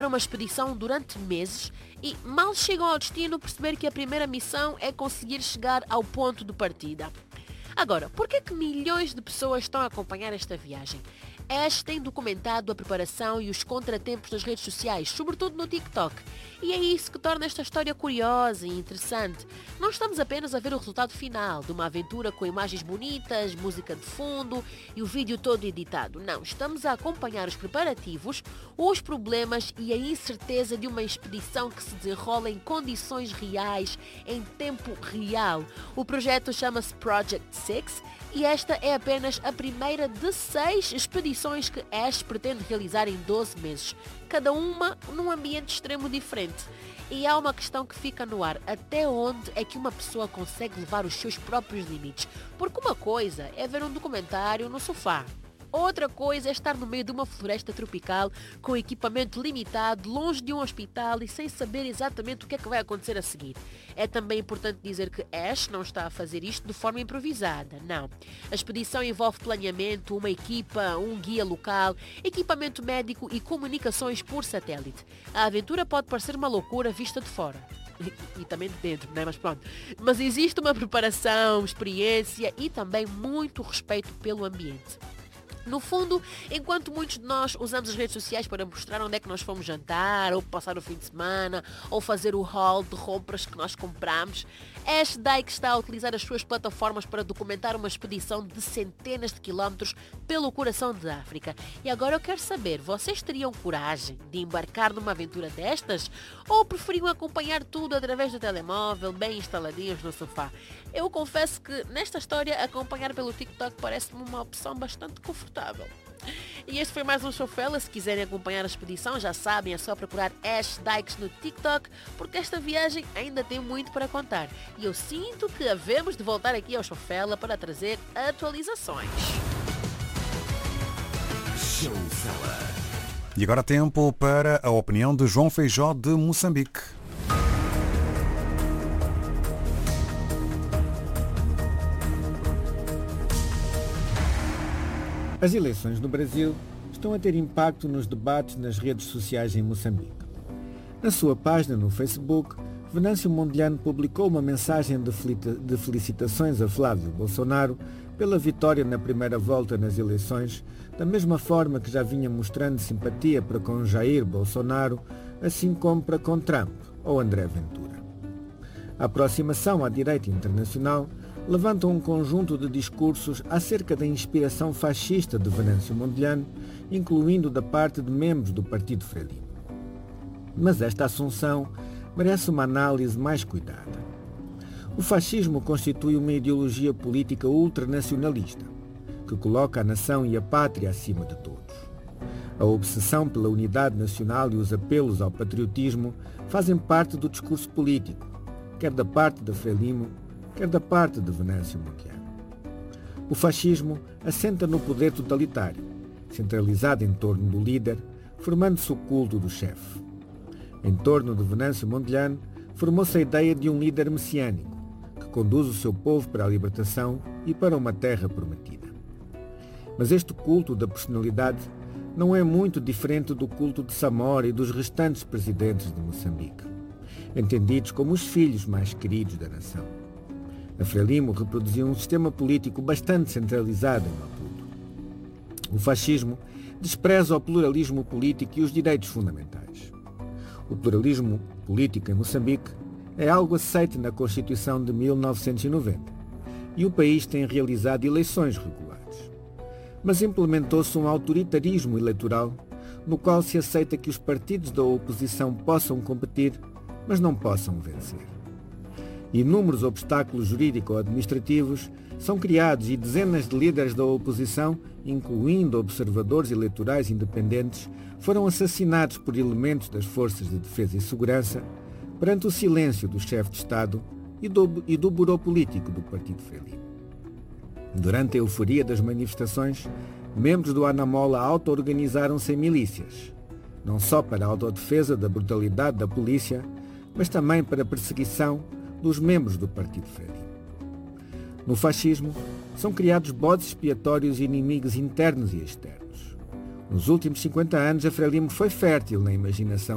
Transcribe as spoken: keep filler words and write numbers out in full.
prepara uma expedição durante meses e mal chegam ao destino perceber que a primeira missão é conseguir chegar ao ponto de partida. Agora, por que é que milhões de pessoas estão a acompanhar esta viagem? Ash tem documentado a preparação e os contratempos nas redes sociais, sobretudo no TikTok. E é isso que torna esta história curiosa e interessante. Não estamos apenas a ver o resultado final de uma aventura com imagens bonitas, música de fundo e o vídeo todo editado. Não, estamos a acompanhar os preparativos, os problemas e a incerteza de uma expedição que se desenrola em condições reais, em tempo real. O projeto chama-se Project Six e esta é apenas a primeira de seis expedições que Ash pretende realizar em doze meses, cada uma num ambiente extremo diferente. E há uma questão que fica no ar: até onde é que uma pessoa consegue levar os seus próprios limites? Porque uma coisa é ver um documentário no sofá. Outra coisa é estar no meio de uma floresta tropical com equipamento limitado, longe de um hospital e sem saber exatamente o que é que vai acontecer a seguir. É também importante dizer que Ash não está a fazer isto de forma improvisada, não. A expedição envolve planeamento, uma equipa, um guia local, equipamento médico e comunicações por satélite. A aventura pode parecer uma loucura vista de fora. E, e também de dentro, né? Mas pronto. Mas existe uma preparação, experiência e também muito respeito pelo ambiente. No fundo, enquanto muitos de nós usamos as redes sociais para mostrar onde é que nós fomos jantar, ou passar o fim de semana, ou fazer o haul de compras que nós compramos, Ash Dike está a utilizar as suas plataformas para documentar uma expedição de centenas de quilómetros pelo coração da África. E agora eu quero saber, vocês teriam coragem de embarcar numa aventura destas? Ou preferiam acompanhar tudo através do telemóvel, bem instaladinhos no sofá? Eu confesso que nesta história acompanhar pelo TikTok parece-me uma opção bastante confortável. E este foi mais um Showfella. Se quiserem acompanhar a expedição, já sabem, é só procurar Ash Dykes no TikTok, porque esta viagem ainda tem muito para contar. E eu sinto que havemos de voltar aqui ao Showfella para trazer atualizações. Showfella. E agora tempo para a opinião de João Feijó de Moçambique. As eleições no Brasil estão a ter impacto nos debates nas redes sociais em Moçambique. Na sua página no Facebook, Venâncio Mondlane publicou uma mensagem de felicitações a Flávio Bolsonaro pela vitória na primeira volta nas eleições, da mesma forma que já vinha mostrando simpatia para com Jair Bolsonaro, assim como para com Trump ou André Ventura. A aproximação à direita internacional levanta um conjunto de discursos acerca da inspiração fascista de Venâncio Mondlane, incluindo da parte de membros do Partido Frelimo. Mas esta assunção merece uma análise mais cuidada. O fascismo constitui uma ideologia política ultranacionalista, que coloca a nação e a pátria acima de todos. A obsessão pela unidade nacional e os apelos ao patriotismo fazem parte do discurso político, quer da parte da Frelimo, quer da parte de Venâncio Mondlane. O fascismo assenta no poder totalitário, centralizado em torno do líder, formando-se o culto do chefe. Em torno de Venâncio Mondlane, formou-se a ideia de um líder messiânico, que conduz o seu povo para a libertação e para uma terra prometida. Mas este culto da personalidade não é muito diferente do culto de Samora e dos restantes presidentes de Moçambique, entendidos como os filhos mais queridos da nação. A Frelimo reproduzia um sistema político bastante centralizado em Maputo. O fascismo despreza o pluralismo político e os direitos fundamentais. O pluralismo político em Moçambique é algo aceito na Constituição de mil novecentos e noventa e o país tem realizado eleições regulares. Mas implementou-se um autoritarismo eleitoral no qual se aceita que os partidos da oposição possam competir, mas não possam vencer. Inúmeros obstáculos jurídico-administrativos são criados e dezenas de líderes da oposição, incluindo observadores eleitorais independentes, foram assassinados por elementos das Forças de Defesa e Segurança perante o silêncio do chefe de Estado e do, e do burô político do Partido Frelimo. Durante a euforia das manifestações, membros do Anamola auto-organizaram-se em milícias, não só para a autodefesa da brutalidade da polícia, mas também para a perseguição dos membros do Partido Frelimo. No fascismo, são criados bodes expiatórios e inimigos internos e externos. Nos últimos cinquenta anos, a Frelimo foi fértil na imaginação